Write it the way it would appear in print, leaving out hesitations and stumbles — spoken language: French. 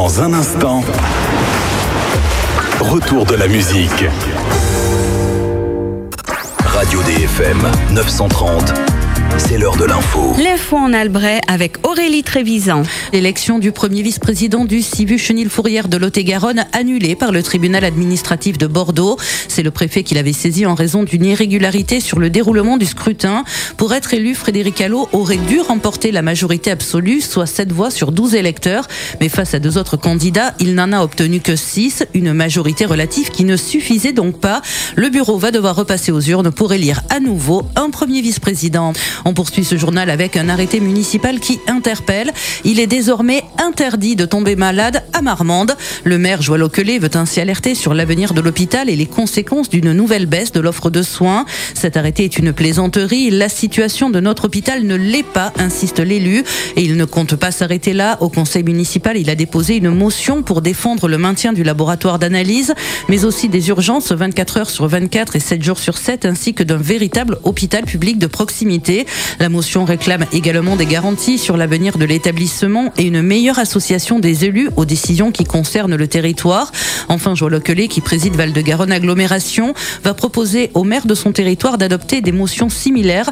Dans un instant, retour de la musique. Radio DFM 930. C'est l'heure de l'info. L'info en Albret avec Aurélie Trévisan. L'élection du premier vice-président du CIVU Chenil-Fourrière de Lot-et-Garonne annulée par le tribunal administratif de Bordeaux. C'est le préfet qui l'avait saisi en raison d'une irrégularité sur le déroulement du scrutin. Pour être élu, Frédéric Allot aurait dû remporter la majorité absolue, soit 7 voix sur 12 électeurs. Mais face à 2 autres candidats, il n'en a obtenu que 6, une majorité relative qui ne suffisait donc pas. Le bureau va devoir repasser aux urnes pour élire à nouveau un premier vice-président. On poursuit ce journal avec un arrêté municipal qui interpelle. Il est désormais interdit de tomber malade à Marmande. Le maire Joël Oquelet veut ainsi alerter sur l'avenir de l'hôpital et les conséquences d'une nouvelle baisse de l'offre de soins. Cet arrêté est une plaisanterie. La situation de notre hôpital ne l'est pas, insiste l'élu. Et il ne compte pas s'arrêter là. Au conseil municipal, il a déposé une motion pour défendre le maintien du laboratoire d'analyse, mais aussi des urgences 24 heures sur 24 et 7 jours sur 7, ainsi que d'un véritable hôpital public de proximité. La motion réclame également des garanties sur l'avenir de l'établissement et une meilleure association des élus aux décisions qui concernent le territoire. Enfin, Joël Oquelet, qui préside Val-de-Garonne Agglomération, va proposer au maire de son territoire d'adopter des motions similaires